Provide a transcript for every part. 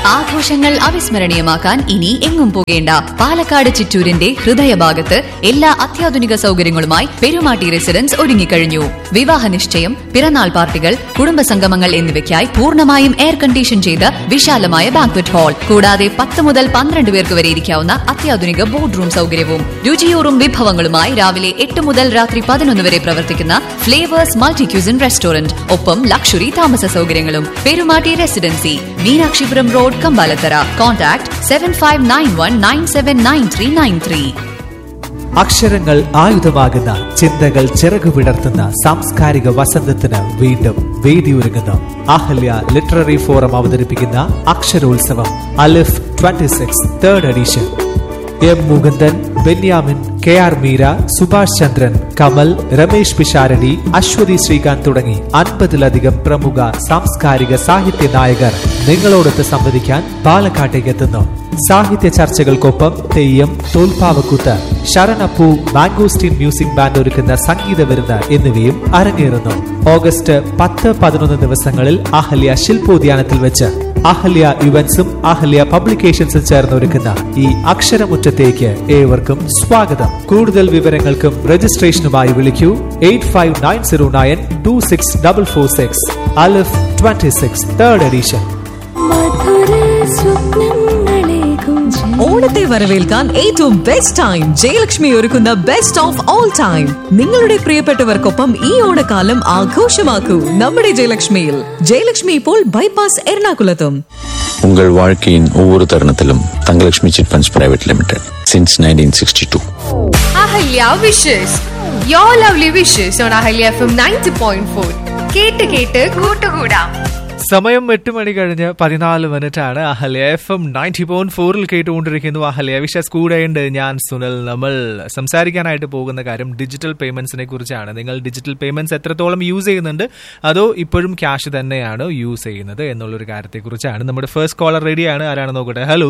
ആഘോഷങ്ങൾ അവിസ്മരണീയമാക്കാൻ ഇനി എങ്ങും പോകേണ്ട. പാലക്കാട് ചിറ്റൂരിന്റെ ഹൃദയഭാഗത്ത് എല്ലാ അത്യാധുനിക സൗകര്യങ്ങളുമായി പെരുമാട്ടി റെസിഡൻസ് ഒരുങ്ങിക്കഴിഞ്ഞു. വിവാഹ നിശ്ചയം, പിറന്നാൾ പാർട്ടികൾ, കുടുംബസംഗമങ്ങൾ എന്നിവയ്ക്കായി പൂർണ്ണമായും എയർ കണ്ടീഷൻ ചെയ്ത വിശാലമായ ബാങ്ക്വറ്റ് ഹാൾ, കൂടാതെ 10 മുതൽ 12 പേർക്ക് വരെ ഇരിക്കാവുന്ന അത്യാധുനിക ബോർഡ് റൂം സൗകര്യവും. രുചിയൂറും വിഭവങ്ങളുമായി രാവിലെ 8 മുതൽ രാത്രി 11 വരെ പ്രവർത്തിക്കുന്ന ഫ്ലേവേഴ്സ് മൾട്ടി ക്യൂസിൻ റെസ്റ്റോറന്റ്, ഒപ്പം ലക്ഷറി താമസ സൗകര്യങ്ങളും. Perumatty residency, Meenakshipuram road, Kambalathara. Contact 7591979393. അക്ഷരങ്ങൾ ആയുധമാകുന്ന, ചിന്തകൾ ചിറകുവിടർത്തുന്ന സാംസ്കാരിക വസന്തത്തിന് വീണ്ടും വേദിയൊരുങ്ങുന്നു. അഹല്യ ലിറ്റററി ഫോറം അവതരിപ്പിക്കുന്ന അക്ഷരോത്സവം അലിഫ് 26 3rd edition. M Mukundan, Benyamin, KR Meera, Subhash ചന്ദ്രൻ, കമൽ, രമേശ് പിഷാരടി, അശ്വതി ശ്രീകാന്ത് തുടങ്ങി 50ലധികം പ്രമുഖ സാംസ്കാരിക സാഹിത്യ നായകർ നിങ്ങളോടൊത്ത് സംവദിക്കാൻ പാലക്കാട്ടേക്ക് എത്തുന്നു. സാഹിത്യ ചർച്ചകൾക്കൊപ്പം തെയ്യം, തോൽപ്പാവക്കൂത്ത്, ശരണപ്പൂ, മാംഗോസ്റ്റീൻ മ്യൂസിക് ബാൻഡ് ഒരുക്കുന്ന സംഗീത വിരുന്ന് എന്നിവയും അരങ്ങേറുന്നു. ഓഗസ്റ്റ് 10-11 ദിവസങ്ങളിൽ അഹല്യ ശില്പോദ്യാനത്തിൽ വെച്ച് അഹല്യ ഇവന്റ്സും അഹല്യ പബ്ലിക്കേഷൻസും ചേർന്ന് ഒരുക്കുന്ന ഈ അക്ഷരമുറ്റത്തേക്ക് ഏവർക്കും സ്വാഗതം. കൂടുതൽ വിവരങ്ങൾക്കും രജിസ്ട്രേഷനുമായി വിളിക്കൂ 8590926446. അലിഫ് 26 3rd എഡിഷൻ. ഓണത്തെ വരവേൽക്കാൻ ഏറ്റവും ബെസ്റ്റ് ടൈം ജയലക്ഷ്മി ഒരുക്കുന്ന ബെസ്റ്റ് ഓഫ് ഓൾ ടൈം. നിങ്ങളുടെ പ്രിയപ്പെട്ടവർക്കൊപ്പം ഈ ഓണക്കാലം ആഘോഷമാക്കൂ നമ്മുടെ ജയലക്ഷ്മിയിൽ. ജയലക്ഷ്മി ഇപ്പോൾ ബൈപ്പാസ് എറണാകുളത്തും. உங்கள் வாழ்க்கையின் ஒவ்வொரு தருணத்திலும் Thangalakshmi chit funds private limited since 1962. Ahalya wishes your lovely wishes on Ahalya FM 90.4. കേട്ട് കൂട്ടുകൂടാം. സമയം 8 മണി കഴിഞ്ഞ് 14 മിനിറ്റാണ്. അഹല്യ FM 90.4 കേട്ടുകൊണ്ടിരിക്കുന്നു. അഹല്യ വിഷസ് കൂടെയുണ്ട്. ഞാൻ സുനിൽ. നമ്മൾ സംസാരിക്കാനായിട്ട് പോകുന്ന കാര്യം ഡിജിറ്റൽ പേയ്മെന്റ്സിനെ കുറിച്ചാണ്. നിങ്ങൾ ഡിജിറ്റൽ പേയ്മെന്റ്സ് എത്രത്തോളം യൂസ് ചെയ്യുന്നുണ്ട്, അതോ ഇപ്പോഴും ക്യാഷ് തന്നെയാണ് യൂസ് ചെയ്യുന്നത് എന്നുള്ളൊരു കാര്യത്തെ കുറിച്ചാണ്. നമ്മുടെ ഫസ്റ്റ് കോളർ റെഡിയാണ്. ആരാണ് നോക്കട്ടെ? Hello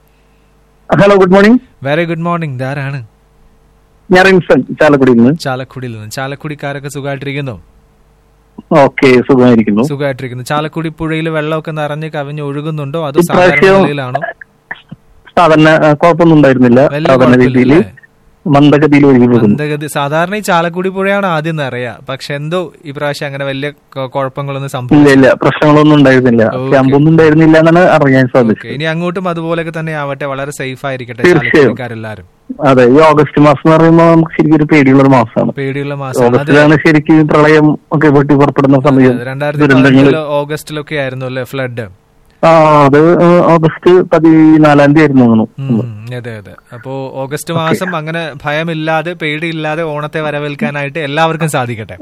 good morning. Very good morning. ആരാണ്? ഞാൻ റിൻസൺ, ചാലക്കുടിയിൽ നിന്ന്. ചാലക്കുടിക്കാരൊക്കെ സുഖമായിട്ടിരിക്കുന്നു? ഓക്കെ, സുഖമായിരിക്കുന്നു. ചാലക്കുടി പുഴയിൽ വെള്ളമൊക്കെ നിറഞ്ഞ് കവിഞ്ഞ് ഒഴുകുന്നുണ്ടോ, അതോ സാധാരണ നിലയിലാണോ? സാധാരണ കുഴപ്പമൊന്നും ഉണ്ടായിരുന്നില്ല. സാധാരണ രീതിയിൽ മന്ദഗതിയിൽ ഒഴുകി പോകുന്നു. സാധാരണ ഈ ചാലക്കുടി പുഴയാണ് ആദ്യം നിറയാ, പക്ഷെ എന്തോ ഈ പ്രാവശ്യം അങ്ങനെ വലിയ കുഴപ്പങ്ങളൊന്നും സംഭവിച്ചില്ല. പ്രശ്നങ്ങളൊന്നും ഉണ്ടായിരുന്നില്ല. ക്യാമ്പൊന്നും ഉണ്ടായിരുന്നില്ല എന്നാണ് അറിയാൻ സാധിച്ചത്. ഇനി അങ്ങോട്ടും അതുപോലെയൊക്കെ തന്നെ ആവട്ടെ. വളരെ സേഫ് ആയിരിക്കട്ടെ ചാലക്കുടിക്കാരെല്ലാരും. അതെ, ഈ ഓഗസ്റ്റ് മാസം എന്ന് പറയുമ്പോൾ നമുക്ക് ശരിക്കും ഒരു പേടിയുള്ള ഒരു മാസമാണ്. ഓഗസ്റ്റിലാണ് ശരിക്കും പ്രളയം ഒക്കെ പൊട്ടി പുറപ്പെടുന്ന സമയം. 2018 ഓഗസ്റ്റിലൊക്കെ ആയിരുന്നു അല്ലേ ഫ്ലഡ്? അത് ഓഗസ്റ്റ് 14 ആയിരുന്നു. അതെ. അപ്പോ ഓഗസ്റ്റ് മാസം അങ്ങനെ ഭയമില്ലാതെ പേടിയില്ലാതെ ഓണത്തെ വരവേൽക്കാനായിട്ട് എല്ലാവർക്കും സാധിക്കട്ടെ.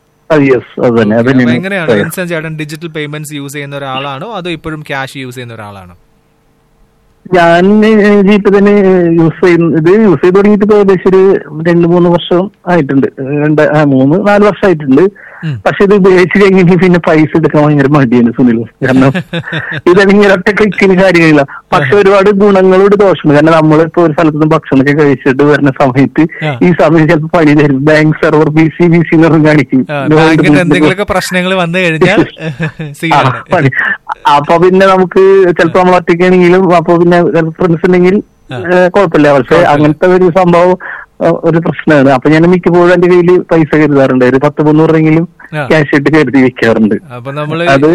എങ്ങനെയാണ് ഇൻസൻ ചേട്ടൻ ഡിജിറ്റൽ പേയ്മെന്റ്സ് യൂസ് ചെയ്യുന്ന ഒരാളാണോ, അതോ ഇപ്പോഴും ക്യാഷ് യൂസ് ചെയ്യുന്ന ഒരാളാണോ? ഞാൻ ഇപ്പൊ തന്നെ യൂസ് ചെയ്ത് തുടങ്ങിയിട്ട് ഏകദേശം ഒരു 2-3 വർഷം ആയിട്ടുണ്ട്. 3-4 വർഷം ആയിട്ടുണ്ട്. പക്ഷെ ഇത് ഉപയോഗിച്ച് കഴിഞ്ഞെങ്കിൽ പിന്നെ പൈസ എടുക്കാൻ ഭയങ്കര മടിയാണ് സുനിൽ. കാരണം ഇതെങ്കിൽ ഒറ്റ ക്ലിക്കിന് കാര്യമില്ല. പക്ഷെ ഒരുപാട് ഗുണങ്ങളോട് ദോഷമുണ്ട്. കാരണം നമ്മളിപ്പോ ഒരു സ്ഥലത്ത് നിന്ന് ഭക്ഷണമൊക്കെ കഴിച്ചിട്ട് വരുന്ന സമയത്ത് ഈ സമയം ചിലപ്പോൾ പണി തരും. ബാങ്ക് സെർവർ BC എന്ന് പറഞ്ഞ് കാണിക്കും. പ്രശ്നങ്ങൾ വന്നു കഴിഞ്ഞാൽ അപ്പൊ പിന്നെ നമുക്ക് ചിലപ്പോ നമ്മൾ ഒറ്റയ്ക്കാണെങ്കിലും അപ്പൊ പിന്നെ ഫ്രണ്ട്സ് ഉണ്ടെങ്കിൽ കുഴപ്പമില്ല. പക്ഷെ അങ്ങനത്തെ ഒരു സംഭവം ഒരു പ്രശ്നമാണ്. അപ്പൊ ഞാൻ മിക്കപ്പോഴും എന്റെ കയ്യിൽ പൈസ കരുതാറുണ്ട്. ഒരു 10-300 ക്യാഷ് ഇട്ട് കരുതി വെക്കാറുണ്ട്. അത്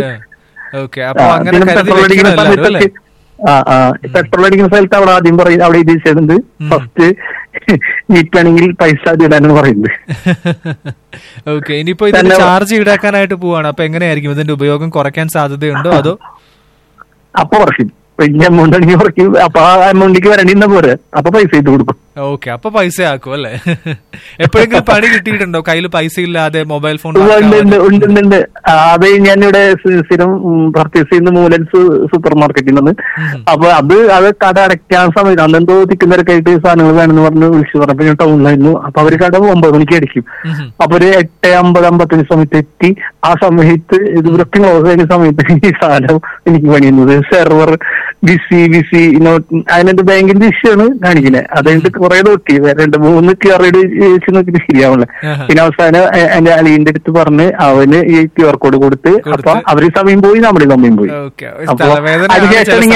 പെട്രോൾ അടിക്കുന്ന സ്ഥലത്ത് അവിടെ ആദ്യം പറയും, അവിടെ ഇത് ചെയ്തിട്ടുണ്ട് ഫസ്റ്റ് നീറ്റാണെങ്കിൽ പൈസ ഇടാനാണ് പറയുന്നത്. ഇനിയിപ്പോ ചാർജ് ഈടാക്കാനായിട്ട് പോവാണ്. അപ്പൊ എങ്ങനെയായിരിക്കും ഇതിന്റെ ഉപയോഗം കുറയ്ക്കാൻ സാധ്യതയുണ്ടോ, അതോ അപ്പൊ കുറയ്ക്കും? വലിയ എമൗണ്ട് ആണെങ്കിൽ കുറയ്ക്കും. അപ്പൊ ആ എമൗണ്ടിലേക്ക് വരണ്ടിന്ന പോരെ, അപ്പൊ പൈസ ഇട്ട് കൊടുക്കും. ഓക്കെ, അപ്പൊ പൈസ ആക്കും അല്ലേ? എപ്പോഴെങ്കിലും പണി കിട്ടിയിട്ടുണ്ടോ കയ്യിൽ പൈസ ഇല്ലാതെ മൊബൈൽ ഫോൺ? ഉണ്ട്. അത് ഞാനിവിടെ സ്ഥിരം പർച്ചേസ് ചെയ്യുന്ന മൂലൻസ് സൂപ്പർ മാർക്കറ്റിൽ നിന്ന്. അപ്പൊ അത് കട അടയ്ക്കാൻ സമയത്ത് അന്നെന്തോ തിക്കുന്നവരൊക്കെയായിട്ട് സാധനങ്ങൾ വേണമെന്ന് പറഞ്ഞ് വിളിച്ചു പറഞ്ഞപ്പോ ഞാൻ ടൗണിലായിരുന്നു. അപ്പൊ അവര് കട 9 മണിക്ക് അടിക്കും. അപ്പൊ ഒരു 8:50-55 സമയത്ത് എത്തി. ആ സമയത്ത് ഇത് വൃത്തി ക്ലോസ് ചെയ്യുന്ന സമയത്ത് ഈ സാധനം എനിക്ക് പണിയുന്നത് സെർവർ ബിസി അതിനെന്ത് ബാങ്കിന്റെ ഇഷ്യൂ ആണ് കാണിക്കുന്നത്. അതുകൊണ്ട് കുറെ നോക്കി 2-3 QR ചോദിച്ചു നോക്കിയിട്ട് ശരിയാവുന്നില്ല. പിന്നെ അവസാനം എന്റെ അലീന്റെ അടുത്ത് പറഞ്ഞ് അവന് ഈ QR കോഡ് കൊടുത്ത്, അപ്പൊ അവര് സമയം പോയി, നമ്മുടെ സമയം പോയി. അപ്പൊ അതിനുശേഷം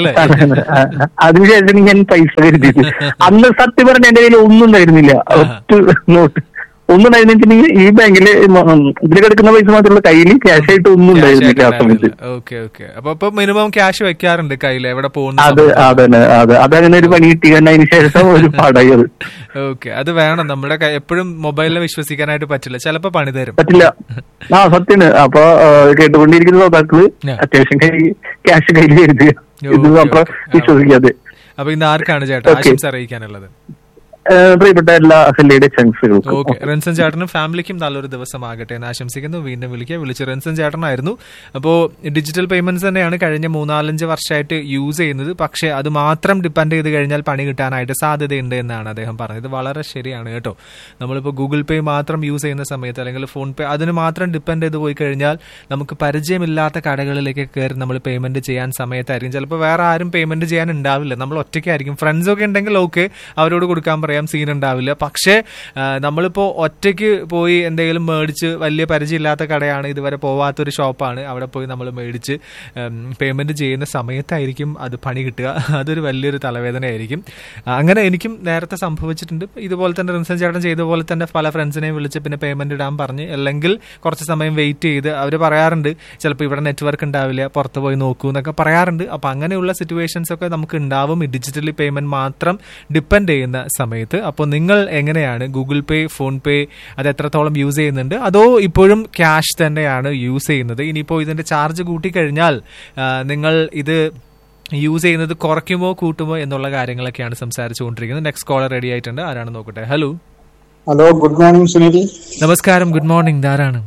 ഞാൻ പൈസ കരുതിയത്. അന്ന് സത്യം പറഞ്ഞ എന്റെ കയ്യിൽ ഒന്നും ഉണ്ടായിരുന്നില്ല, ഒറ്റ നോട്ട് ഒന്നും ഉണ്ടായിരുന്നെങ്കിൽ ഈ ബാങ്കില് ഇതിൽ കിടക്കുന്ന പൈസ മാത്രമുള്ള കയ്യിൽ ക്യാഷ് ആയിട്ട് ഒന്നും ഉണ്ടായിരുന്നില്ല ആ സമയത്ത്. മിനിമം ക്യാഷ് വെക്കാറുണ്ട് കയ്യിൽ എവിടെ പോകുന്നു. അതങ്ങനെ ഒരു പണി കിട്ടി, അതിന് ശേഷം ഒരു പാടായി അത്. ഓക്കെ, അത് വേണം. നമ്മുടെ എപ്പോഴും മൊബൈലിനെ വിശ്വസിക്കാനായിട്ട് പറ്റില്ല, ചിലപ്പോ പണി തരും. പറ്റില്ല. സത്യമാണ്. അപ്പൊ കേട്ടുകൊണ്ടിരിക്കുന്ന ശ്രോതാക്കള് അത്യാവശ്യം ക്യാഷ് കയ്യിൽ കരുതുക, ഇത് അപ്പൊ വിശ്വസിക്കാതെ. അപ്പൊ ഇന്ന് ആർക്കാണ് ചേട്ടാ ആശംസ അറിയിക്കാനുള്ളത്? പ്രിയപ്പെട്ട എല്ലാ അഹല്യയുടെ ചങ്സുകൾക്കും. ഓക്കെ, റെൻസൺ ചേട്ടനും ഫാമിലിക്കും നല്ലൊരു ദിവസമാകട്ടെ എന്ന് ആശംസിക്കുന്നു. വീണ്ടും വിളിച്ച റെൻസൺ ചേട്ടനായിരുന്നു. അപ്പോൾ ഡിജിറ്റൽ പേയ്മെന്റ്സ് തന്നെയാണ് കഴിഞ്ഞ 3-4 വർഷമായിട്ട് യൂസ് ചെയ്യുന്നത്. പക്ഷേ അത് മാത്രം ഡിപ്പെൻഡ് ചെയ്ത് കഴിഞ്ഞാൽ പണി കിട്ടാനായിട്ട് സാധ്യതയുണ്ട് എന്നാണ് അദ്ദേഹം പറഞ്ഞത്. വളരെ ശരിയാണ് കേട്ടോ. നമ്മളിപ്പോൾ ഗൂഗിൾ പേ മാത്രം യൂസ് ചെയ്യുന്ന സമയത്ത് അല്ലെങ്കിൽ ഫോൺ പേ അതിന് മാത്രം ഡിപ്പെൻഡ് ചെയ്ത് പോയി കഴിഞ്ഞാൽ നമുക്ക് പരിചയമില്ലാത്ത കടകളിലേക്ക് കയറി നമ്മൾ പേയ്മെന്റ് ചെയ്യാൻ സമയത്തായിരിക്കും ചിലപ്പോൾ വേറെ ആരും പേയ്മെന്റ് ചെയ്യാൻ ഉണ്ടാവില്ല, നമ്മൾ ഒറ്റയ്ക്കായിരിക്കും. ഫ്രണ്ട്സൊക്കെ ഉണ്ടെങ്കിൽ ഓക്കെ, അവരോട് കൊടുക്കാൻ പറയാം, സീൻ ഉണ്ടാവില്ല. പക്ഷേ നമ്മളിപ്പോൾ ഒറ്റയ്ക്ക് പോയി എന്തെങ്കിലും മേടിച്ച്, വലിയ പരിചയമില്ലാത്ത കടയാണ്, ഇതുവരെ പോവാത്തൊരു ഷോപ്പാണ്, അവിടെ പോയി നമ്മൾ മേടിച്ച് പേയ്മെന്റ് ചെയ്യുന്ന സമയത്തായിരിക്കും അത് പണി കിട്ടുക. അതൊരു വലിയൊരു തലവേദനയായിരിക്കും. അങ്ങനെ എനിക്കും നേരത്തെ സംഭവിച്ചിട്ടുണ്ട്. ഇതുപോലെ തന്നെ റിൻസൻ ചേട്ടൻ ചെയ്ത പോലെ തന്നെ പല ഫ്രണ്ട്സിനെയും വിളിച്ച് പിന്നെ പേയ്മെന്റ് ഇടാൻ പറഞ്ഞ്, അല്ലെങ്കിൽ കുറച്ച് സമയം വെയിറ്റ് ചെയ്ത് അവർ പറയാറുണ്ട് ചിലപ്പോൾ ഇവിടെ നെറ്റ്വർക്ക് ഉണ്ടാവില്ല, പുറത്ത് പോയി നോക്കൂ എന്നൊക്കെ പറയാറുണ്ട്. അപ്പം അങ്ങനെയുള്ള സിറ്റുവേഷൻസ് ഒക്കെ നമുക്ക് ഉണ്ടാവും ഈ ഡിജിറ്റലി പേയ്മെന്റ് മാത്രം ഡിപ്പെൻഡ് ചെയ്യുന്ന സമയത്ത്. അപ്പോൾ നിങ്ങൾ എങ്ങനെയാണ് ഗൂഗിൾ പേ, ഫോൺ പേ അത് എത്രത്തോളം യൂസ് ചെയ്യുന്നുണ്ട്, അതോ ഇപ്പോഴും ക്യാഷ് തന്നെയാണ് യൂസ് ചെയ്യുന്നത്? ഇനിയിപ്പോൾ ഇതിന്റെ ചാർജ് കൂട്ടിക്കഴിഞ്ഞാൽ നിങ്ങൾ ഇത് യൂസ് ചെയ്യുന്നത് കുറയ്ക്കുമോ കൂട്ടുമോ എന്നുള്ള കാര്യങ്ങളൊക്കെയാണ് സംസാരിച്ചുകൊണ്ടിരിക്കുന്നത്. നെക്സ്റ്റ് കോളർ റെഡി ആയിട്ടുണ്ട്, ആരാണ് നോക്കട്ടെ. ഹലോ. Good morning Sunil. നമസ്കാരം, ഗുഡ് മോർണിംഗ്. ധാരാണ്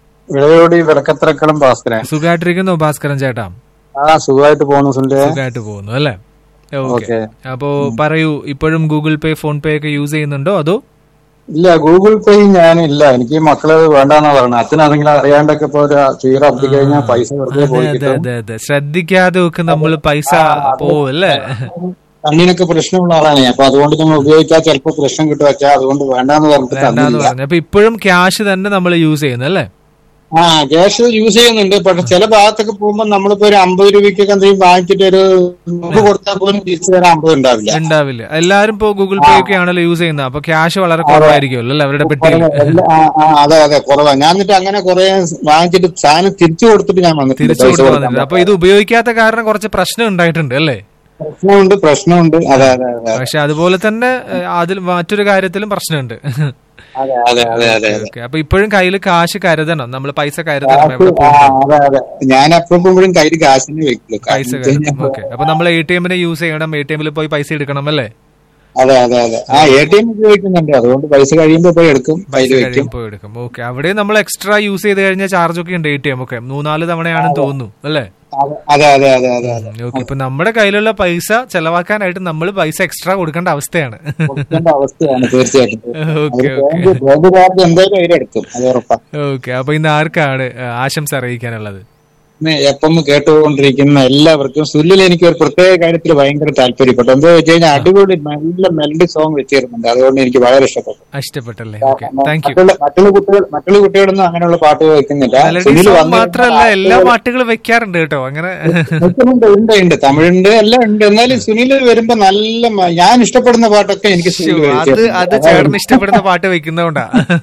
ഭാസ്കരൻ. സുഖമായിട്ടിരിക്കുന്നു ഭാസ്കരൻ ചേട്ടാ? സുഖമായിട്ട് പോകുന്നു. സുഖമായിട്ട് പോകുന്നു അല്ലേ? ഓക്കെ. അപ്പോ പറയൂ, ഇപ്പോഴും ഗൂഗിൾ പേ, ഫോൺ പേ ഒക്കെ യൂസ് ചെയ്യുന്നുണ്ടോ അതോ? ഇല്ല, ഗൂഗിൾ പേ ഞാനില്ല. എനിക്ക് മക്കള് വേണ്ടെന്നാ പറയുന്നത്. അച്ഛനാണെങ്കിലും അറിയാണ്ടൊക്കെ ഇപ്പൊ ചീറ അപ്പി കഴിഞ്ഞാൽ പൈസ വെറുതെ ശ്രദ്ധിക്കാതെ ഒക്കെ നമ്മൾ പൈസ പോവല്ലേ. കണ്ണിനൊക്കെ പ്രശ്നമുള്ള ആളാണ്, അപ്പൊ അതുകൊണ്ട് നമ്മൾ ഉപയോഗിച്ചാൽ ചിലപ്പോ പ്രശ്നം കിട്ടും വെച്ചാൽ അതുകൊണ്ട് വേണ്ടാന്ന് പറഞ്ഞിട്ട്. അപ്പൊ ഇപ്പോഴും ക്യാഷ് തന്നെ നമ്മൾ യൂസ് ചെയ്യുന്നല്ലേ? ക്യാഷ് യൂസ് ചെയ്യുന്നുണ്ട്. പക്ഷെ ചില ഭാഗത്തൊക്കെ പോകുമ്പോൾ നമ്മളിപ്പോ ഒരു 50 രൂപയ്ക്കൊക്കെ എന്തെങ്കിലും വാങ്ങിച്ചിട്ട് ഒരു കൊടുത്താൽ പോലും തിരിച്ചു തരാൻ 50 ഉണ്ടാവില്ല. എല്ലാരും ഇപ്പൊ ഗൂഗിൾ പേ ഒക്കെ ആണല്ലോ യൂസ് ചെയ്യുന്നത്, അപ്പൊ ക്യാഷ് വളരെ കുറവായിരിക്കുമല്ലോ അല്ലേ അവരുടെ പെട്ടിയിൽ? അതെ, കുറവാണ്. ഞാൻ എന്നിട്ട് അങ്ങനെ കുറെ വാങ്ങിച്ചിട്ട് സാധനം തിരിച്ചു കൊടുത്തിട്ട് ഞാൻ വന്നിട്ടുണ്ട്. അപ്പൊ ഇത് ഉപയോഗിക്കാത്ത കാരണം കുറച്ച് പ്രശ്നം ഉണ്ടായിട്ടുണ്ട് അല്ലേ? പ്രശ്നമുണ്ട്. അതെ. പക്ഷെ അതുപോലെ തന്നെ അതിൽ മറ്റൊരു കാര്യത്തിലും പ്രശ്നമുണ്ട്. അപ്പൊ ഇപ്പോഴും കയ്യിൽ കാശ് കരുതണം, നമ്മൾ പൈസ കരുതണം. ഞാൻ എപ്പോഴും കയ്യിൽ കാശിന് വെക്കില്ല, പൈസ കരുതണം. ഓക്കെ, അപ്പൊ നമ്മൾ ATM യൂസ് ചെയ്യണം, ATM പോയി പൈസ എടുക്കണം അല്ലേ? അതെ. ATM ഉപയോഗിക്കുന്നുണ്ട്, അതുകൊണ്ട് പൈസ കഴിയുമ്പോ പോയി എടുക്കും. ഓക്കെ, അവിടെ നമ്മൾ എക്സ്ട്രാ യൂസ് ചെയ്ത് കഴിഞ്ഞാൽ ചാർജ് ഒക്കെ ഉണ്ട് ATM ഒക്കെ. 3-4 തവണയാണെന്ന് തോന്നുന്നു അല്ലേ? അതെ. ഓക്കെ, ഇപ്പൊ നമ്മുടെ കയ്യിലുള്ള പൈസ ചെലവാക്കാനായിട്ട് നമ്മൾ പൈസ എക്സ്ട്രാ കൊടുക്കേണ്ട അവസ്ഥയാണ്. തീർച്ചയായിട്ടും. ഓക്കെ, അപ്പൊ ഇന്ന് ആർക്കാണ് ആശംസ അറിയിക്കാനുള്ളത്? എപ്പം കേട്ടുകൊണ്ടിരിക്കുന്ന എല്ലാവർക്കും. സുല്ലിൽ എനിക്ക് ഒരു പ്രത്യേക കാര്യത്തിൽ ഭയങ്കര താല്പര്യപ്പെട്ടു. എന്താ വെച്ച് കഴിഞ്ഞാൽ അടിപൊളി നല്ല മെലഡി സോങ് വെച്ചിരുന്നുണ്ട്, അതുകൊണ്ട് എനിക്ക് വളരെ ഇഷ്ടപ്പെട്ടല്ലേ. മറ്റുള്ള കുട്ടികളൊന്നും അങ്ങനെയുള്ള പാട്ട് വെക്കുന്നില്ല. മാത്രല്ല എല്ലാ പാട്ടുകളും വെക്കാറുണ്ട് കേട്ടോ. അങ്ങനെ ഉണ്ട്, തമിഴുണ്ട്, എല്ലാം ഉണ്ട്. എന്നാലും സുനിൽ വരുമ്പോ നല്ല ഞാൻ ഇഷ്ടപ്പെടുന്ന പാട്ടൊക്കെ എനിക്ക് അത് ചേട്ടന് ഇഷ്ടപ്പെടുന്ന പാട്ട് വെക്കുന്നതുകൊണ്ടാ.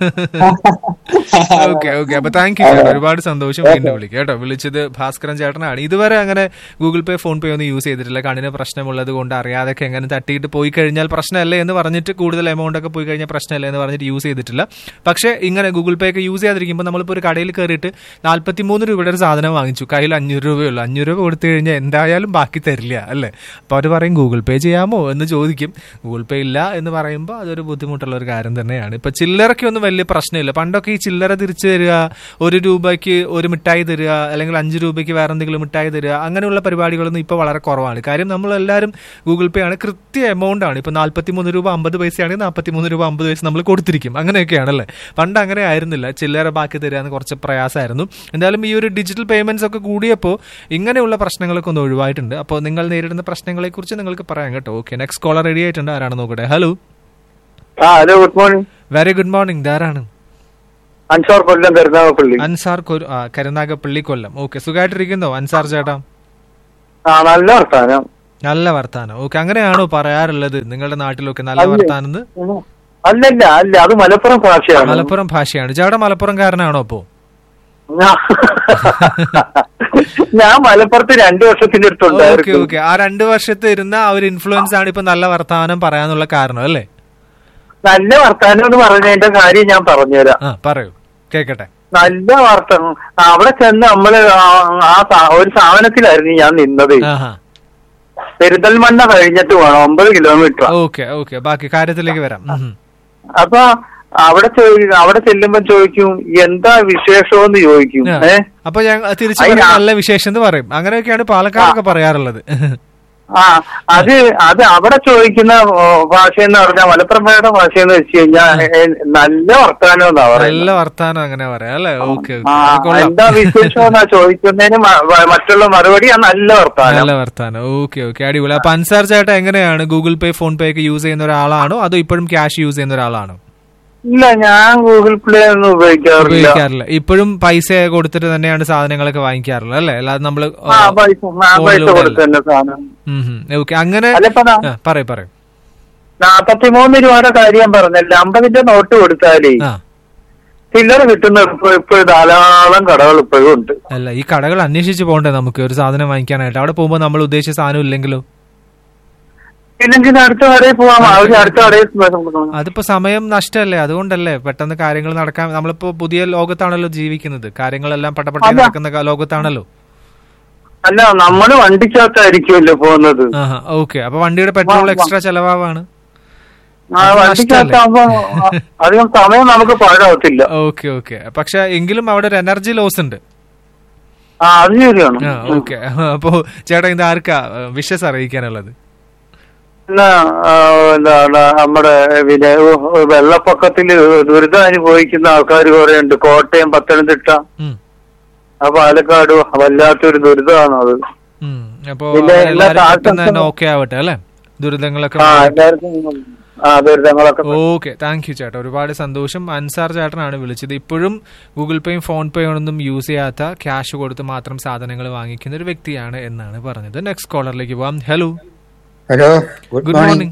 ഓക്കെ, അപ്പൊ താങ്ക് യു, ഒരുപാട് സന്തോഷം. വീണ്ടും വിളിക്കാം കേട്ടോ. വിളിച്ചത് ഭാസ്കരൻ ചേട്ടനാണ്. ഇതുവരെ അങ്ങനെ ഗൂഗിൾ പേ, ഫോൺ പേ ഒന്നും യൂസ് ചെയ്തിട്ടില്ല. കണ്ണിന് പ്രശ്നമുള്ളത് കൊണ്ട് അറിയാതൊക്കെ എങ്ങനെ തട്ടിയിട്ട് പോയി കഴിഞ്ഞാൽ പ്രശ്നമല്ലേ എന്ന് പറഞ്ഞിട്ട്, കൂടുതൽ എമൗണ്ട് ഒക്കെ പോയി കഴിഞ്ഞാൽ പ്രശ്നമല്ലേ എന്ന് പറഞ്ഞിട്ട് യൂസ് ചെയ്തിട്ടില്ല. പക്ഷേ ഇങ്ങനെ ഗൂഗിൾ പേ ഒക്കെ യൂസ് ചെയ്യാതിരിക്കുമ്പോൾ നമ്മളിപ്പോൾ ഒരു കടയിൽ കയറിയിട്ട് 43 രൂപയുടെ ഒരു സാധനം വാങ്ങിച്ചു, കയ്യിൽ 500 രൂപയുള്ളൂ. 500 രൂപ കൊടുത്തു കഴിഞ്ഞാൽ എന്തായാലും ബാക്കി തരില്ല അല്ലേ? അപ്പോൾ അവർ പറയും ഗൂഗിൾ പേ ചെയ്യാമോ എന്ന് ചോദിക്കും. ഗൂഗിൾ പേ ഇല്ല എന്ന് പറയുമ്പോൾ അതൊരു ബുദ്ധിമുട്ടുള്ള ഒരു കാര്യം തന്നെയാണ്. ഇപ്പൊ ചില്ലറയ്ക്കൊന്നും വലിയ പ്രശ്നമില്ല. പണ്ടൊക്കെ ഈ ചില്ലറ തിരിച്ചു തരിക, 1 രൂപയ്ക്ക് ഒരു മിഠായി തരിക, അല്ലെങ്കിൽ 5 5 രൂപയ്ക്ക് വേറെ എന്തെങ്കിലും മിഠായി തരിക, അങ്ങനെയുള്ള പരിപാടികളൊന്നും ഇപ്പോൾ വളരെ കുറവാണ്. കാര്യം നമ്മളെല്ലാവരും ഗൂഗിൾ പേ ആണ്, കൃത്യ എമൗണ്ട് ആണ്. ഇപ്പോൾ 43 രൂപ 50 പൈസയാണെങ്കിൽ 43 രൂപ 50 പൈസ നമ്മൾ കൊടുത്തിരിക്കും. അങ്ങനെയൊക്കെയാണല്ലേ. പണ്ട് അങ്ങനെ ആയിരുന്നില്ല, ചില്ലറ ബാക്കി തരിക എന്ന് കുറച്ച് പ്രയാസമായിരുന്നു. എന്തായാലും ഈ ഒരു ഡിജിറ്റൽ പേയ്മെന്റ്സ് ഒക്കെ കൂടിയപ്പോൾ ഇങ്ങനെയുള്ള പ്രശ്നങ്ങളൊക്കെ ഒന്ന് ഒഴിവായിട്ടുണ്ട്. അപ്പോൾ നിങ്ങൾ നേരിടുന്ന പ്രശ്നങ്ങളെ കുറിച്ച് നിങ്ങൾക്ക് പറയാം കേട്ടോ. ഓക്കെ, നെക്സ്റ്റ് കോളർ റെഡി ആയിട്ടുണ്ട്. ആരാണ് നോക്കട്ടെ? Hello. Hello, good morning. Very good morning. ധാരാണ് Ansar കൊല്ലം, കരുനാഗപ്പള്ളി. അൻസാർ കരുനാഗപ്പള്ളി, കൊല്ലം. ഓക്കെ, സുഖമായിട്ടിരിക്കുന്നോ അൻസാർ ചേട്ടാ? നല്ല വർത്താനം. നല്ല വർത്താനം. ഓക്കെ, അങ്ങനെയാണോ പറയാറുള്ളത് നിങ്ങളുടെ നാട്ടിലൊക്കെ നല്ല വർത്താനം? അല്ലല്ല, അല്ല, അത് മലപ്പുറം ഭാഷയാണ്. മലപ്പുറം ഭാഷയാണ്. ചേട്ടാ മലപ്പുറംകാരനാണോ അപ്പോ? ഞാൻ മലപ്പുറത്ത് 2 വർഷത്തിന്റെ അടുത്തുണ്ട്. ഓക്കെ ഓക്കെ, ആ 2 വർഷത്തെ ഇരുന്ന ആ ഒരു ഇൻഫ്ലുവൻസ് ആണ് ഇപ്പൊ നല്ല വർത്താനം പറയാനുള്ള കാരണം അല്ലേ? നല്ല വർത്താനം എന്ന് പറഞ്ഞതിന്റെ കാര്യം ഞാൻ പറഞ്ഞുതരാം. പറയൂ, കേക്കട്ടെ. നല്ല വർത്താനം. അവിടെ ചെന്ന് നമ്മള് ഒരു സ്ഥാപനത്തിലായിരുന്നു ഞാൻ നിന്നത്. പെരിന്തൽമണ്ണ കഴിഞ്ഞിട്ട് വേണം, 9 കിലോമീറ്റർ. ഓക്കെ ഓക്കെ, ബാക്കി കാര്യത്തിലേക്ക് വരാം. അപ്പൊ അവിടെ ചെല്ലുമ്പോ ചോദിക്കും എന്താ വിശേഷമെന്ന് ചോദിക്കും. അപ്പൊ ഞാൻ തിരിച്ചു നല്ല വിശേഷം എന്ന് പറയും. അങ്ങനെയൊക്കെയാണ് പാലക്കാടൊക്കെ പറയാറുള്ളത്. അത് അവിടെ ചോദിക്കുന്ന ഭാഷ എന്ന് പറഞ്ഞാൽ മലപ്പുറം ഭാഷ എന്ന് വെച്ച് കഴിഞ്ഞാൽ നല്ല വർത്താനം എന്നാ പറയുന്നത്. നല്ല വർത്താനം അങ്ങനെ പറയാം അല്ലെ? ഓക്കെ, എന്താ വിശേഷം എന്നാ ചോദിക്കുന്നതിന് മറ്റുള്ള മറുപടി നല്ല വർത്താനം. നല്ല വർത്താനം. ഓക്കെ ഓക്കെ, അടിപൊളി. അപ്പൊ അൻസാർ ചേട്ടാ എങ്ങനെയാണ്, ഗൂഗിൾ പേ ഫോൺ പേ ഒക്കെ യൂസ് ചെയ്യുന്ന ഒരാളാണോ അതോ ഇപ്പോഴും ക്യാഷ് യൂസ് ചെയ്യുന്ന ഒരാളാണോ? ഇല്ല, ഞാൻ ഗൂഗിൾ പേ ഒന്നും ഉപയോഗിക്കാറില്ല. ഇപ്പോഴും പൈസ കൊടുത്തിട്ട് തന്നെയാണ് സാധനങ്ങളൊക്കെ വാങ്ങിക്കാറുള്ളത് അല്ലേ? അല്ലാതെ നമ്മള് അങ്ങനെ പറയും 43 രൂപയുടെ കാര്യം പറഞ്ഞല്ല, 50ന്റെ നോട്ട് കൊടുത്താലേ ചില്ലറ കിട്ടുന്ന ഇപ്പോഴും ധാരാളം കടകൾ ഇപ്പോഴും ഉണ്ട്. അല്ല, ഈ കടകൾ അന്വേഷിച്ച് പോകണ്ടേ നമുക്ക് ഒരു സാധനം വാങ്ങിക്കാനായിട്ട്? അവിടെ പോകുമ്പോ നമ്മൾ ഉദ്ദേശിച്ച സാധനം ഇല്ലെങ്കിലോ? ഇല്ലെങ്കിൽ അടുത്ത കടയിൽ പോവാം. അടുത്ത കടയിൽ അതിപ്പോ സമയം നഷ്ടമല്ലേ? അതുകൊണ്ടല്ലേ പെട്ടെന്ന് കാര്യങ്ങൾ നടക്കാൻ. നമ്മളിപ്പോ പുതിയ ലോകത്താണല്ലോ ജീവിക്കുന്നത്, കാര്യങ്ങളെല്ലാം പട്ടപ്പട്ട നടക്കുന്ന ലോകത്താണല്ലോ. അല്ല, നമ്മള് വണ്ടിക്കകത്തായിരിക്കുമല്ലോ പോകുന്നത്. ഓക്കെ, അപ്പൊ വണ്ടിയുടെ പെട്രോൾ എക്സ്ട്രാ ചെലവാണ്. വണ്ടിക്കകത്താകുമ്പോ അധികം സമയം നമുക്ക് പാഴാവത്തില്ല. ഓക്കെ ഓക്കെ, പക്ഷെ എങ്കിലും അവിടെ ഒരു എനർജി ലോസ് ഉണ്ട്. അത് ശരിയാണ്. ഓക്കെ, അപ്പോ ചേട്ടാ ഇത് ആർക്കാ വിഷസ് അറിയിക്കാനുള്ളത്? നമ്മുടെ പിന്നെ വെള്ളപ്പൊക്കത്തില് ദുരിതം അനുഭവിക്കുന്ന ആൾക്കാർ കുറെ ഉണ്ട്. കോട്ടയം, പത്തനംതിട്ട, പാലക്കാട് വല്ലാത്തൊരു ദുരിതമാണ് അത്. ദുരിതങ്ങളൊക്കെ. ഓക്കെ, താങ്ക് യു ചേട്ടാ, ഒരുപാട് സന്തോഷം. അൻസാർ ചേട്ടനാണ് വിളിച്ചത്. ഇപ്പോഴും ഗൂഗിൾ പേയും ഫോൺ പേയും ഒന്നും യൂസ് ചെയ്യാത്ത, ക്യാഷ് കൊടുത്ത് മാത്രം സാധനങ്ങൾ വാങ്ങിക്കുന്ന ഒരു വ്യക്തിയാണ് എന്നാണ് പറഞ്ഞത്. നെക്സ്റ്റ് കോളറിലേക്ക് പോവാം. ഹലോ. Hello, good morning.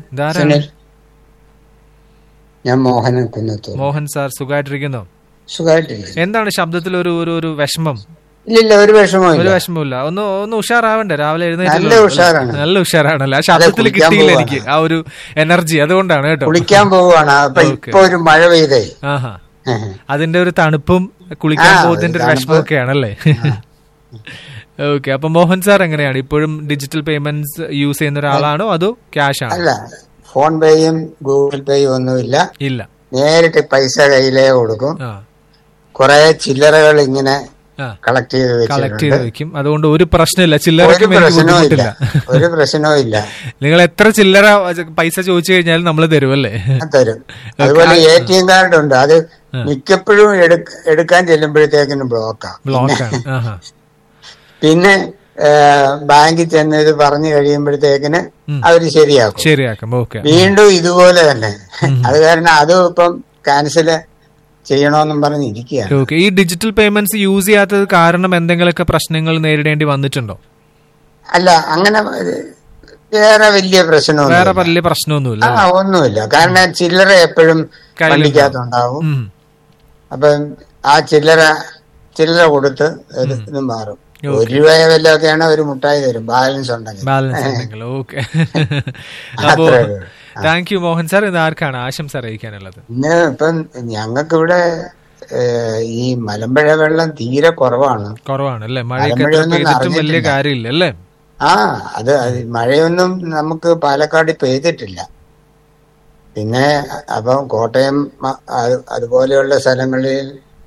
ഞാൻ മോഹൻ സാർ, സുഖമായിട്ടിരിക്കുന്നോ? സുഖമായിട്ടിരിക്കുന്നു. എന്താണ് ശബ്ദത്തിൽ ഒരു വിഷമം? ഇല്ല, ഒരു വിഷമമില്ല. ഒന്ന് ഉഷാറാവണ്ടേ? രാവിലെ എഴുന്നേറ്റ് നല്ല ഉഷാറാണല്ലേ? ആ ശബ്ദത്തിൽ കിട്ടിയില്ല എനിക്ക് ആ ഒരു എനർജി, അതുകൊണ്ടാണ് കേട്ടോ. കുളിക്കാൻ പോവാണ്, ഒരു മഴ പെയ്തേ, അതിന്റെ ഒരു തണുപ്പും കുളിക്കാൻ പോകുന്നതിന്റെ ഒരു വിഷമമൊക്കെയാണല്ലേ? ഓക്കെ, അപ്പൊ മോഹൻ സാർ എങ്ങനെയാണ്, ഇപ്പോഴും ഡിജിറ്റൽ പേയ്മെന്റ്സ് യൂസ് ചെയ്യുന്ന ഒരാളാണോ അതോ ക്യാഷ് ആണോ? അല്ല, ഫോൺ പേയും ഗൂഗിൾ പേയും ഒന്നുമില്ല. നേരിട്ട് പൈസ കയ്യിലേ കൊടുക്കും. കുറെ ചില്ലറകൾ ഇങ്ങനെ കളക്ട് ചെയ്ത് വെക്കും. അതുകൊണ്ട് ഒരു പ്രശ്നമില്ല, ചില്ലറ ഒരു പ്രശ്നവും ഇല്ല. നിങ്ങൾ എത്ര ചില്ലറ പൈസ ചോദിച്ചു കഴിഞ്ഞാലും നമ്മൾ തരുമല്ലേ? തരും. അതുപോലെ ATM കാർഡ് ഉണ്ട്, അത് മിക്കപ്പോഴും എടുക്കാൻ ചെല്ലുമ്പോഴത്തേക്കിനും ബ്ലോക്കാണ്. പിന്നെ ബാങ്കിൽ ചെന്ന് ഇത് പറഞ്ഞു കഴിയുമ്പോഴത്തേക്കിന് അവര് ശരിയാക്കും. വീണ്ടും ഇതുപോലെ തന്നെ. അത് കാരണം അതും ഇപ്പം ക്യാൻസല് ചെയ്യണമെന്നും പറഞ്ഞിരിക്കുകയാണ്. ഈ ഡിജിറ്റൽ പേയ്മെന്റ്സ് യൂസ് ചെയ്യാത്തത് കാരണം എന്തെങ്കിലുമൊക്കെ പ്രശ്നങ്ങൾ നേരിടേണ്ടി വന്നിട്ടുണ്ടോ? അല്ല, അങ്ങനെ വേറെ വലിയ പ്രശ്നമൊന്നുമില്ല. ഒന്നുമില്ല. കാരണം ചില്ലറ എപ്പോഴും വണ്ടിക്കകത്തുണ്ടാവും. അപ്പം ആ ചില്ലറ കൊടുത്ത് ഇത് മാറും. 1 രൂപ വല്ലതൊക്കെയാണ് ഒരു മുട്ടായി തരും, ബാലൻസ് ഉണ്ടെങ്കിൽ. ഓക്കെ, അപ്പോ താങ്ക് യു മോഹൻ സാർ. ഇത് ആർക്കാണ് ആശംസ അറിയിക്കാനുള്ളത്? ഇന്ന് ഇപ്പം ഞങ്ങൾക്കിവിടെ ഈ മലമ്പുഴ വെള്ളം തീരെ കുറവാണല്ലേ? മഴയൊന്നും വലിയ കാര്യമില്ല അല്ലേ? അത് മഴയൊന്നും നമുക്ക് പാലക്കാട് പെയ്തിട്ടില്ല. പിന്നെ അപ്പം കോട്ടയം അതുപോലെയുള്ള സ്ഥലങ്ങളിൽ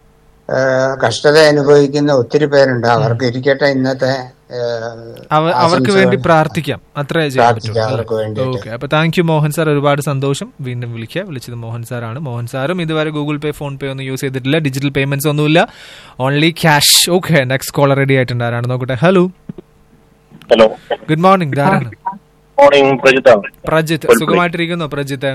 കഷ്ടത അനുഭവിക്കുന്ന ഒത്തിരി പേരുണ്ട്. അവർക്ക് ഇരിക്കട്ടെ ഇന്നത്തെ അവർക്ക് വേണ്ടി പ്രാർത്ഥിക്കാം, അത്രേ ചെയ്യാൻ പറ്റും. അവർക്ക് വേണ്ടി. ഓക്കെ, അപ്പൊ താങ്ക് യു മോഹൻ സാർ, ഒരുപാട് സന്തോഷം. വീണ്ടും വിളിച്ചത് മോഹൻ സാറാണ്. മോഹൻ സാറും ഇതുവരെ ഗൂഗിൾ പേ, ഫോൺ പേ ഒന്നും യൂസ് ചെയ്തിട്ടില്ല, ഡിജിറ്റൽ പേയ്മെന്റ്സ് ഒന്നുമില്ല, only cash. Okay, next collar ready ആയിട്ടുണ്ട്. ആരാണ് നോക്കട്ടെ? Hello, good morning. ധാരാണ് പ്രജിത്ത്. സുഖമായിട്ടിരിക്കുന്നു പ്രജിത്ത്?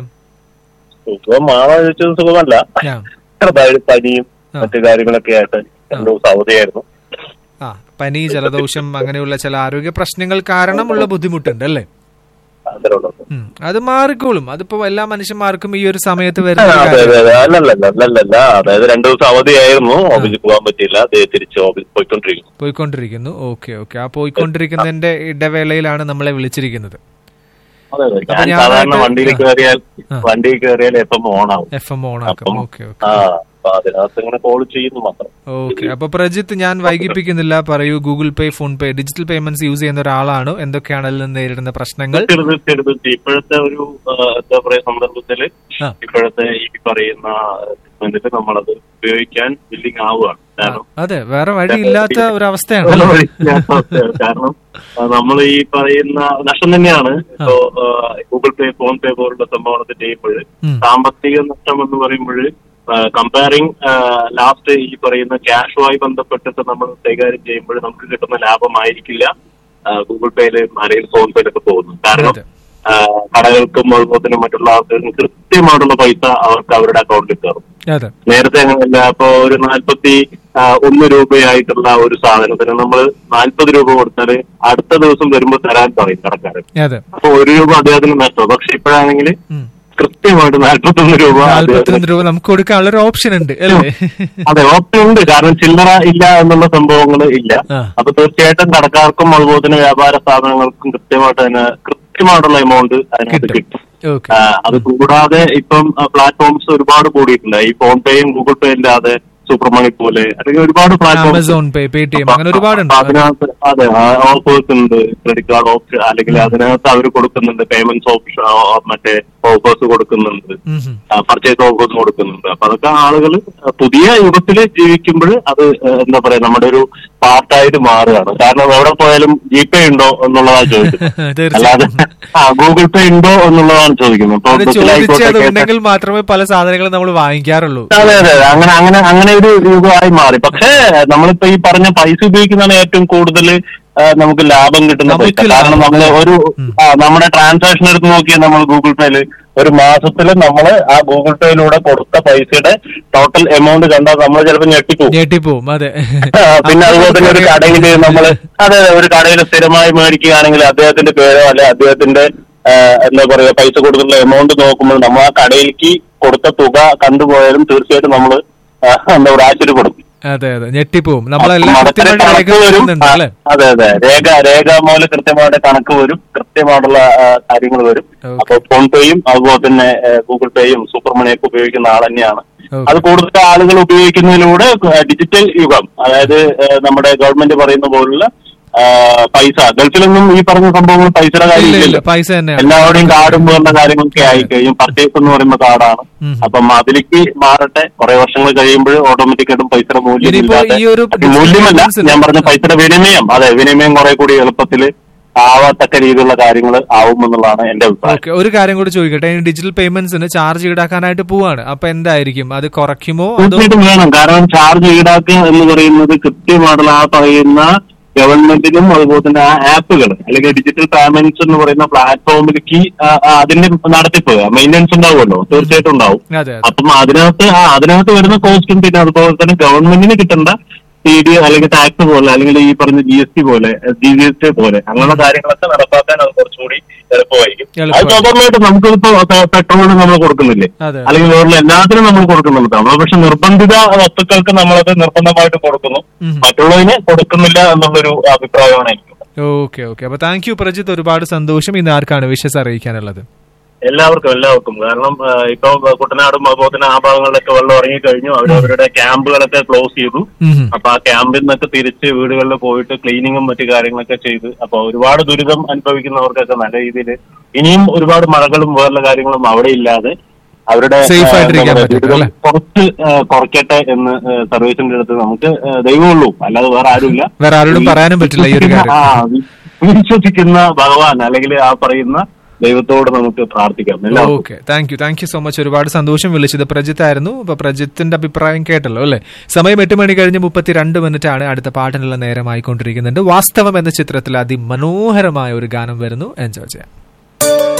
സുഖമല്ല, പനിയും മറ്റു കാര്യങ്ങളൊക്കെ ആയിട്ട് 2 ദിവസം അവധിയായിരുന്നു. പനി, ജലദോഷം അങ്ങനെയുള്ള ചില ആരോഗ്യ പ്രശ്നങ്ങൾ കാരണമുള്ള ബുദ്ധിമുട്ടുണ്ട് അല്ലേ? അത് മാറിക്കോളും. അതിപ്പോ എല്ലാ മനുഷ്യന്മാർക്കും ഈ ഒരു സമയത്ത് വരുന്ന. അതായത് 2 ദിവസം അവധിയായിരുന്നു, ഓഫീസിൽ പോകാൻ പറ്റിയില്ല, തിരിച്ച് ഓഫീസിൽ പോയിക്കൊണ്ടിരിക്കുന്നു. ഓക്കെ, ആ പോയിക്കൊണ്ടിരിക്കുന്നതിന്റെ ഇടവേളയിലാണ് നമ്മളെ വിളിച്ചിരിക്കുന്നത്. സാധാരണ വണ്ടിയിൽ കയറിയാൽ FM ഓണാക്കും. ഓക്കെ, അപ്പൊ പ്രജിത്ത്, ഞാൻ വൈകിപ്പിക്കുന്നില്ല, പറയൂ. ഗൂഗിൾ പേ, ഫോൺ പേ, ഡിജിറ്റൽ പേയ്മെന്റ്സ് യൂസ് ചെയ്യുന്ന ഒരാളാണോ? എന്തൊക്കെയാണ് അതിൽ നിന്ന് നേരിടുന്ന പ്രശ്നങ്ങൾ? ഇപ്പോഴത്തെ ഒരു എന്താ പറയാ സന്ദർഭത്തില് ഇപ്പോഴത്തെ ഈ പറയുന്ന നമ്മളത് ഉപയോഗിക്കാൻ വില്ലിങ് ആവുകയാണ്. അതെ, വേറെ വഴിയില്ലാത്ത ഒരു അവസ്ഥയാണ്. കാരണം നമ്മൾ ഈ പറയുന്ന നഷ്ടം തന്നെയാണ്. ഇപ്പോ ഗൂഗിൾ പേ, ഫോൺ പേ പോലുള്ള സംഭവങ്ങളൊക്കെ ചെയ്യുമ്പോൾ സാമ്പത്തിക നഷ്ടം എന്ന് പറയുമ്പോൾ കമ്പയറിംഗ് ലാസ്റ്റ് ഈ പറയുന്ന ക്യാഷുമായി ബന്ധപ്പെട്ടിട്ട് നമ്മൾ കൈകാര്യം ചെയ്യുമ്പോൾ നമുക്ക് കിട്ടുന്ന ലാഭമായിരിക്കില്ല ഗൂഗിൾ പേയിലും അല്ലെങ്കിൽ ഫോൺ പേയിലൊക്കെ പോകുന്നത്. കാരണം കടകൾക്കും അതുപോലെ മറ്റുള്ള ആൾക്കാർക്കും കൃത്യമായിട്ടുള്ള പൈസ അവർക്ക് അവരുടെ അക്കൗണ്ടിൽ കയറും. നേരത്തെ അങ്ങനെയല്ല. ഇപ്പൊ ഒരു 41 രൂപയായിട്ടുള്ള ഒരു സാധനത്തിന് നമ്മൾ 40 രൂപ കൊടുത്താൽ അടുത്ത ദിവസം വരുമ്പോൾ തരാൻ പറയും കടക്കാരൻ. അപ്പൊ 1 രൂപ അദ്ദേഹത്തിന് നഷ്ടം. പക്ഷെ ഇപ്പോഴാണെങ്കിൽ കൃത്യമായിട്ട് 41 രൂപ നമുക്ക് കൊടുക്കാനുള്ള ഓപ്ഷൻ ഉണ്ട് അല്ലേ? അതെ, ഓപ്ഷൻ ഉണ്ട്. കാരണം ചില്ലറ ഇല്ല എന്നുള്ള സംഭവങ്ങൾ ഇല്ല. അപ്പൊ തീർച്ചയായിട്ടും കടക്കാർക്കും അതുപോലെ തന്നെ വ്യാപാര സ്ഥാപനങ്ങൾക്കും കൃത്യമായിട്ടുള്ള എമൗണ്ട് അതിനകത്ത് കിട്ടും. അത് കൂടാതെ ഇപ്പം പ്ലാറ്റ്ഫോംസ് ഒരുപാട് കൂടിയിട്ടുണ്ട്. ഈ ഫോൺ പേയും ഗൂഗിൾ പേ ഇല്ലാതെ സൂപ്പർ മണി പോലെ അല്ലെങ്കിൽ ഒരുപാട് പ്ലാറ്റ്ഫോംസ്, അതിനകത്ത് അതെ ഓഫേഴ്സ് ഉണ്ട്. ക്രെഡിറ്റ് കാർഡ് ഓപ്ഷൻ അല്ലെങ്കിൽ അതിനകത്ത് അവർ കൊടുക്കുന്നുണ്ട് പേയ്മെന്റ്സ് ഓപ്ഷൻ, മറ്റേ ഓഫേഴ്സ് കൊടുക്കുന്നുണ്ട്, പർച്ചേസ് ഓഫേഴ്സ് കൊടുക്കുന്നുണ്ട്. അപ്പൊ അതൊക്കെ ആളുകൾ പുതിയ യുഗത്തിൽ ജീവിക്കുമ്പോൾ അത് എന്താ പറയാ നമ്മുടെ ഒരു പാർട്ടായിട്ട് മാറുകയാണ്. കാരണം എവിടെ പോയാലും GPay ഉണ്ടോ എന്നുള്ളതാണ് ചോദിക്കുന്നത്, അല്ലാതെ ഗൂഗിൾ പേ ഉണ്ടോ എന്നുള്ളതാണ് ചോദിക്കുന്നത്. മാത്രമേ പല സാധനങ്ങളും നമ്മൾ വാങ്ങിക്കാറുള്ളൂ. അതെ, അങ്ങനെ ഒരു യുഗമായി മാറി. പക്ഷേ നമ്മളിപ്പോ ഈ പറഞ്ഞ പൈസ ഉപയോഗിക്കുന്നതാണ് ഏറ്റവും കൂടുതൽ നമുക്ക് ലാഭം കിട്ടുന്ന പൈസ. കാരണം നമ്മൾ നമ്മുടെ ട്രാൻസാക്ഷൻ എടുത്ത് നോക്കിയാൽ നമ്മൾ ഗൂഗിൾ പേയില് ഒരു മാസത്തില് നമ്മള് ആ ഗൂഗിൾ പേയിലൂടെ കൊടുത്ത പൈസയുടെ ടോട്ടൽ എമൗണ്ട് കണ്ടാൽ നമ്മൾ ചിലപ്പോൾ ഞെട്ടിപ്പോവും. പിന്നെ അതുപോലെ തന്നെ ഒരു കടയില് നമ്മള് ഒരു കടയിൽ സ്ഥിരമായി മേടിക്കുകയാണെങ്കിൽ അദ്ദേഹത്തിന്റെ പേരോ അല്ലെ അദ്ദേഹത്തിന്റെ എന്താ പറയാ പൈസ കൊടുക്കുന്ന എമൗണ്ട് നോക്കുമ്പോൾ നമ്മൾ ആ കടയിലേക്ക് കൊടുത്ത തുക കണ്ടുപോയാലും തീർച്ചയായിട്ടും നമ്മള് എന്താ പറയുക ആശ്ചര്യപ്പെടും. ഞെട്ടിപ്പോവും. രേഖാമൂലം കൃത്യമായിട്ട് കണക്ക് വരും, കൃത്യമായിട്ടുള്ള കാര്യങ്ങൾ വരും. അപ്പൊ ഫോൺ പേയും അതുപോലെ തന്നെ ഗൂഗിൾ പേയും സൂപ്പർ മണിയൊക്കെ ഉപയോഗിക്കുന്ന ആൾ തന്നെയാണ്. അത് കൂടുതൽ ആളുകൾ ഉപയോഗിക്കുന്നതിലൂടെ ഡിജിറ്റൽ യുഗം, അതായത് നമ്മുടെ ഗവൺമെന്റ് പറയുന്ന പോലുള്ള പൈസ, ഗൾഫിലൊന്നും ഈ പറഞ്ഞ സംഭവങ്ങൾ പൈസയുടെ കാര്യമില്ല. എല്ലാവരുടെയും കാർഡും പോലുള്ള കാര്യങ്ങളൊക്കെ ആയിക്കഴിയും. പർച്ചേസ് എന്ന് പറയുമ്പോൾ കാർഡാണ്. അപ്പം അതിലേക്ക് മാറട്ടെ. കുറെ വർഷങ്ങൾ കഴിയുമ്പോൾ ഓട്ടോമാറ്റിക്കായിട്ടും പൈസയുടെ മൂല്യമല്ല, ഞാൻ പറഞ്ഞ പൈസയുടെ വിനിമയം, വിനിമയം കുറെ കൂടി എളുപ്പത്തിൽ ആവാത്തക്ക രീതിയിലുള്ള കാര്യങ്ങൾ ആവുമെന്നുള്ളതാണ് എന്റെ അഭിപ്രായം. ഒരു കാര്യം കൂടി ചോദിക്കട്ടെ, ഡിജിറ്റൽ പേയ്മെന്റ്സിന് ചാർജ് ഈടാക്കാനായിട്ട് പോവാണ്, അപ്പൊ എന്തായിരിക്കും, അത് കുറയ്ക്കുമോ? തീർച്ചയായിട്ടും വേണം. കാരണം ചാർജ് ഈടാക്കുക എന്ന് പറയുന്നത് കൃത്യമായിട്ടുള്ള ആ പറയുന്ന ഗവൺമെന്റിനും അതുപോലെ തന്നെ ആ ആപ്പുകൾ അല്ലെങ്കിൽ ഡിജിറ്റൽ പേയ്മെന്റ്സ് എന്ന് പറയുന്ന പ്ലാറ്റ്ഫോമിലേക്ക് അതിന്റെ നടത്തിപ്പ് മെയിൻ്റെനൻസ് ഉണ്ടാവുമല്ലോ, തീർച്ചയായിട്ടും ഉണ്ടാവും. അപ്പം അതിനകത്ത് വരുന്ന കോസ്റ്റും പിന്നെ അതുപോലെ തന്നെ ഗവൺമെന്റിന് കിട്ടേണ്ട TD അല്ലെങ്കിൽ ടാക്സ് പോലെ അല്ലെങ്കിൽ ഈ പറഞ്ഞ GST പോലെ GST പോലെ അങ്ങനെയുള്ള കാര്യങ്ങളൊക്കെ നടപ്പാക്കാൻ അത് കുറച്ചുകൂടി എളുപ്പമായിരിക്കും. അത് സ്വാഭാവികമായിട്ടും നമുക്കിപ്പോ പെട്രോളിന് നമ്മൾ കൊടുക്കുന്നില്ലേ, അല്ലെങ്കിൽ വേറെ എല്ലാത്തിനും നമ്മൾ കൊടുക്കുന്നുള്ളതാണ്. പക്ഷെ നിർബന്ധിത വസ്തുക്കൾക്ക് നമ്മളത് നിർബന്ധമായിട്ട് കൊടുക്കുന്നു, മറ്റുള്ളതിന് കൊടുക്കുന്നില്ല എന്നുള്ളൊരു അഭിപ്രായമാണ് എനിക്ക്. ഓക്കെ. അപ്പൊ താങ്ക് യു പ്രജിത്ത്, ഒരുപാട് സന്തോഷം. ഇന്ന് ആർക്കാണ് വിഷസ് അറിയിക്കാനുള്ളത്? എല്ലാവർക്കും. കാരണം ഇപ്പൊ കുട്ടനാടും അതുപോലെ തന്നെ ആ ഭാഗങ്ങളിലൊക്കെ വെള്ളം ഇറങ്ങിക്കഴിഞ്ഞു. അവരവരുടെ ക്യാമ്പുകളൊക്കെ ക്ലോസ് ചെയ്തു. അപ്പൊ ആ ക്യാമ്പിൽ നിന്നൊക്കെ തിരിച്ച് വീടുകളിൽ പോയിട്ട് ക്ലീനിങ്ങും മറ്റു കാര്യങ്ങളൊക്കെ ചെയ്ത് അപ്പൊ ഒരുപാട് ദുരിതം അനുഭവിക്കുന്നവർക്കൊക്കെ നല്ല രീതിയിൽ ഇനിയും ഒരുപാട് മഴകളും വേറെ കാര്യങ്ങളും അവിടെ ഇല്ലാതെ അവരുടെ കുറച്ച് കുറയ്ക്കട്ടെ എന്ന് സർവീസിന്റെ അടുത്ത് നമുക്ക് ദൈവമുള്ളൂ, അല്ലാതെ വേറെ ആരുമില്ല. വേറെ ആരോടും പറയാനും പറ്റില്ല ഈ ഒരു കാര്യം. വിശ്വസിക്കുന്ന ഭഗവാൻ അല്ലെങ്കിൽ ആ പറയുന്ന ദൈവത്തോട് നമുക്ക് പ്രാർത്ഥിക്കാം. Okay, thank you so much. ഒരുപാട് സന്തോഷം. വിളിച്ചത് പ്രജിത്ത് ആയിരുന്നു. അപ്പൊ പ്രജിത്തിന്റെ അഭിപ്രായം കേട്ടല്ലോ അല്ലെ. സമയം 8:32 അടുത്ത പാട്ടിനുള്ള നേരമായിക്കൊണ്ടിരിക്കുന്നുണ്ട്. വാസ്തവം എന്ന ചിത്രത്തിൽ അതിമനോഹരമായ ഒരു ഗാനം വരുന്നു. എൻജോയ് ചെയ്യാം.